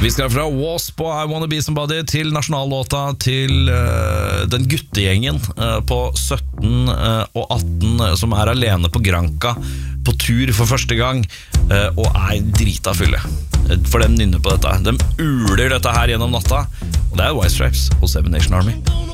Vi skal fra Wasp og I Wanna Be Somebody til nasjonallåta til den guttegjengen på 17 og 18 som alene på Granca på tur for første gang og drita fulle. For de nynner på dette. De uler dette her gjennom natta. Og det White Stripes og Seven Nation Army.